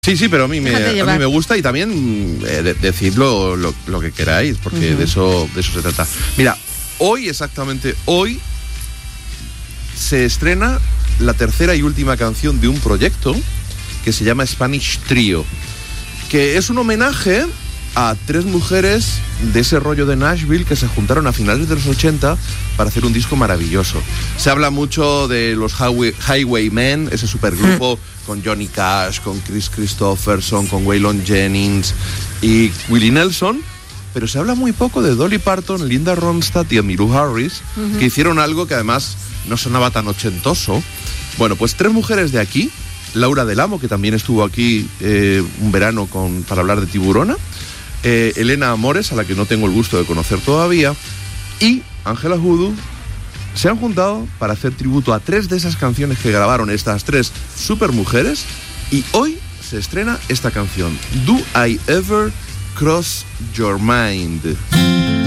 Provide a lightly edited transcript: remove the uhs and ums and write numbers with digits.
Sí, pero a mí me gusta y también decid lo que queráis, porque de eso se trata. Mira, exactamente hoy, se estrena la tercera y última canción de un proyecto que se llama Spanish Trio, que es un homenaje a tres mujeres de ese rollo de Nashville que se juntaron a finales de los 80 para hacer un disco maravilloso. Se habla mucho de los Highwaymen, ese supergrupo con Johnny Cash, con Chris Christopherson, con Waylon Jennings y Willie Nelson, pero se habla muy poco de Dolly Parton, Linda Ronstadt y Emmylou Harris, que hicieron algo que además no sonaba tan ochentoso. Bueno, pues tres mujeres de aquí: Laura Del Amo, que también estuvo aquí un verano para hablar de Tiburona, Elena Amores, a la que no tengo el gusto de conocer todavía, y Ángela Hoodoo, se han juntado para hacer tributo a tres de esas canciones que grabaron estas tres supermujeres, y hoy se estrena esta canción, Do I Ever Cross Your Mind.